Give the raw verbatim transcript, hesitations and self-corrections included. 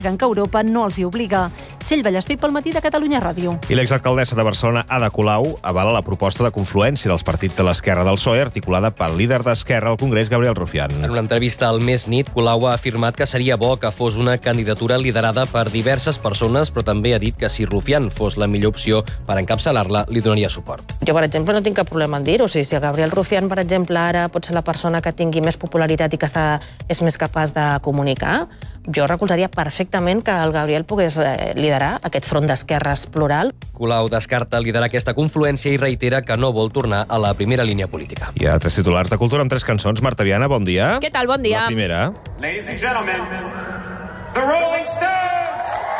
que Europa no els hi obliga. Txell Vallespí pel matí de Catalunya Ràdio. I l'exalcaldessa de Barcelona, Ada Colau, avala la proposta de confluència dels partits de l'esquerra del P S O E, articulada pel líder d'Esquerra al Congrés, Gabriel Rufián. En una entrevista al Més Nit, Colau ha afirmat que seria bo que fos una candidatura liderada per diverses persones, però també ha dit que si Rufián fos la millor opció per encapçalar-la, li donaria suport. Jo, per exemple, no tinc cap problema en dir-ho. O sigui, si el Gabriel Rufián, per exemple, ara pot ser la persona que tingui més popularitat i que està, és més capaç de comunicar, jo recolzaria perfectament que el Gabriel pogués liderar aquest front d'esquerres plural. Colau descarta liderar aquesta confluència i reitera que no vol tornar a la primera línia política. Hi ha tres titulars de cultura amb tres cançons. Marta Viana, bon dia. Què tal? Bon dia. La primera. Ladies and gentlemen, the Rolling Stones!